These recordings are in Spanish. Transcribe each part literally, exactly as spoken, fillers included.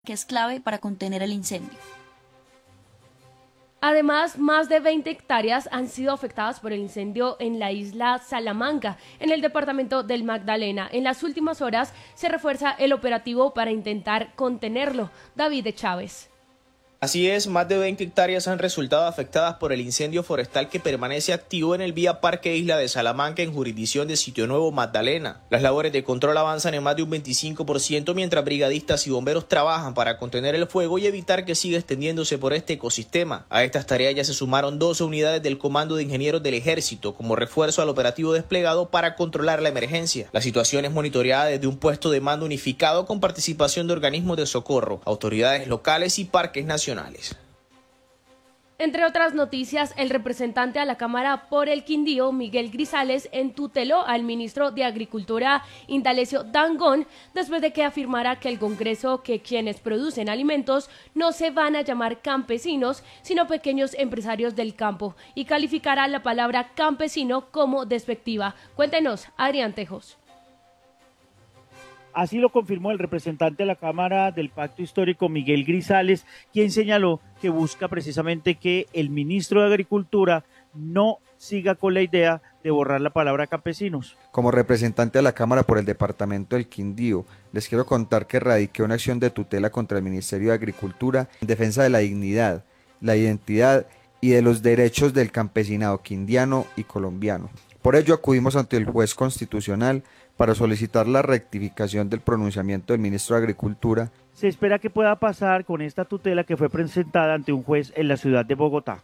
que es clave para contener el incendio. Además, más de veinte hectáreas han sido afectadas por el incendio en la isla Salamanca, en el departamento del Magdalena. En las últimas horas se refuerza el operativo para intentar contenerlo. David de Chávez. Así es, más de veinte hectáreas han resultado afectadas por el incendio forestal que permanece activo en el Vía Parque Isla de Salamanca en jurisdicción de Sitio Nuevo, Magdalena. Las labores de control avanzan en más de un veinticinco por ciento mientras brigadistas y bomberos trabajan para contener el fuego y evitar que siga extendiéndose por este ecosistema. A estas tareas ya se sumaron doce unidades del Comando de Ingenieros del Ejército como refuerzo al operativo desplegado para controlar la emergencia. La situación es monitoreada desde un puesto de mando unificado con participación de organismos de socorro, autoridades locales y parques nacionales. Entre otras noticias, el representante a la Cámara por el Quindío, Miguel Grisales, entuteló al ministro de Agricultura, Indalecio Dangond, después de que afirmara que el Congreso que quienes producen alimentos no se van a llamar campesinos, sino pequeños empresarios del campo, y calificará la palabra campesino como despectiva. Cuéntenos, Adrián Tejos. Así lo confirmó el representante de la Cámara del Pacto Histórico, Miguel Grisales, quien señaló que busca precisamente que el ministro de Agricultura no siga con la idea de borrar la palabra campesinos. Como representante de la Cámara por el departamento del Quindío, les quiero contar que radiqué una acción de tutela contra el Ministerio de Agricultura en defensa de la dignidad, la identidad y de los derechos del campesinado quindiano y colombiano. Por ello acudimos ante el juez constitucional para solicitar la rectificación del pronunciamiento del ministro de Agricultura. Se espera que pueda pasar con esta tutela que fue presentada ante un juez en la ciudad de Bogotá.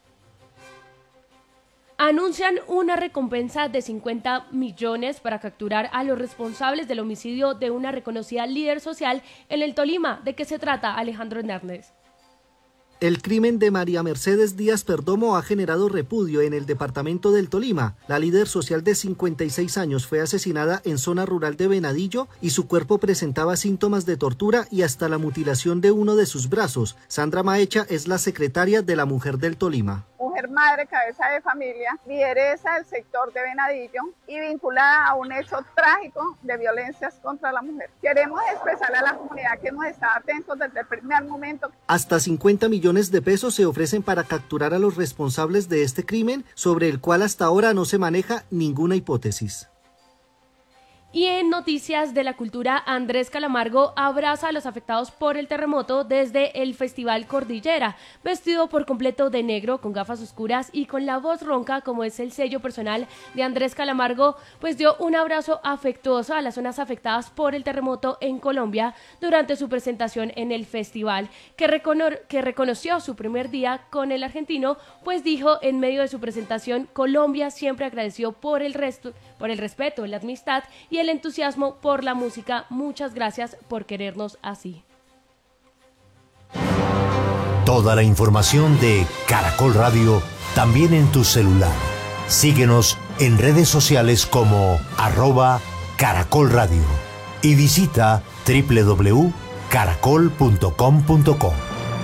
Anuncian una recompensa de cincuenta millones para capturar a los responsables del homicidio de una reconocida líder social en el Tolima. ¿De qué se trata, Alejandro Hernández? El crimen de María Mercedes Díaz Perdomo ha generado repudio en el departamento del Tolima. La líder social de cincuenta y seis años fue asesinada en zona rural de Venadillo y su cuerpo presentaba síntomas de tortura y hasta la mutilación de uno de sus brazos. Sandra Maecha es la secretaria de la Mujer del Tolima. Mujer madre, cabeza de familia, lideresa del sector de Venadillo y vinculada a un hecho trágico de violencias contra la mujer. Queremos expresarle a la comunidad que hemos estado atentos desde el primer momento. Hasta cincuenta millones de pesos se ofrecen para capturar a los responsables de este crimen, sobre el cual hasta ahora no se maneja ninguna hipótesis. Y en noticias de la cultura, Andrés Calamaro abraza a los afectados por el terremoto desde el Festival Cordillera, vestido por completo de negro, con gafas oscuras y con la voz ronca, como es el sello personal de Andrés Calamaro, pues dio un abrazo afectuoso a las zonas afectadas por el terremoto en Colombia durante su presentación en el festival, que, recono- que reconoció su primer día con el argentino, pues dijo en medio de su presentación: Colombia siempre agradeció por el resto, por el respeto, la amistad y el entusiasmo por la música. Muchas gracias por querernos así. Toda la información de Caracol Radio también en tu celular. Síguenos en redes sociales como arroba Caracol Radio y visita doble u doble u doble u punto caracol punto com punto co.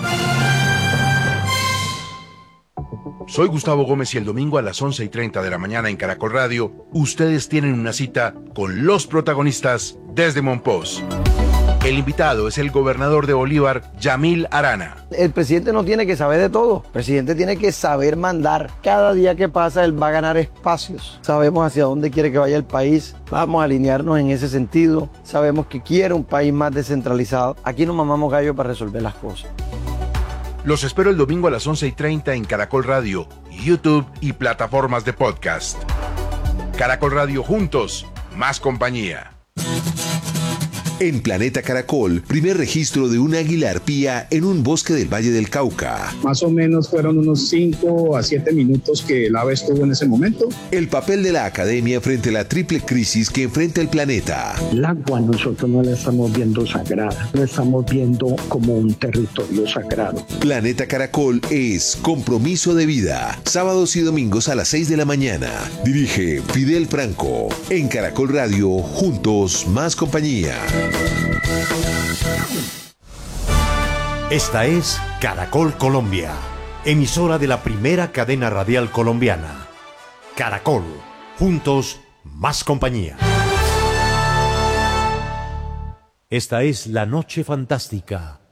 Soy Gustavo Gómez y el domingo a las once y treinta de la mañana en Caracol Radio, ustedes tienen una cita con los protagonistas desde Monpós. El invitado es el gobernador de Bolívar, Yamil Arana. El presidente no tiene que saber de todo, el presidente tiene que saber mandar. Cada día que pasa él va a ganar espacios. Sabemos hacia dónde quiere que vaya el país, vamos a alinearnos en ese sentido. Sabemos que quiere un país más descentralizado. Aquí no mamamos gallo para resolver las cosas. Los espero el domingo a las once y treinta en Caracol Radio, YouTube y plataformas de podcast. Caracol Radio, juntos, más compañía. En Planeta Caracol, primer registro de un águila arpía en un bosque del Valle del Cauca. Más o menos fueron unos cinco a siete minutos que el ave estuvo en ese momento. El papel de la academia frente a la triple crisis que enfrenta el planeta. El agua nosotros no la estamos viendo sagrada, la estamos viendo como un territorio sagrado. Planeta Caracol es compromiso de vida. Sábados y domingos a las seis de la mañana. Dirige Fidel Franco. En Caracol Radio, juntos, más compañía. Esta es Caracol Colombia, emisora de la primera cadena radial colombiana. Caracol, juntos, más compañía. Esta es La Noche Fantástica,